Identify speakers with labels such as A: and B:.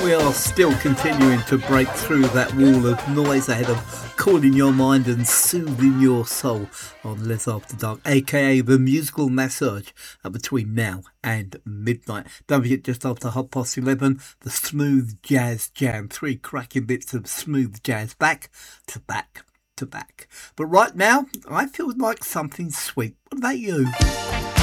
A: we are still continuing to break through that wall of noise ahead of calling your mind and soothing your soul on Les After Dark, aka the musical massage between now and midnight. Don't forget, just after 11:30, the Smooth Jazz Jam. 3 cracking bits of smooth jazz back to back to back. But right now, I feel like something sweet. What about you?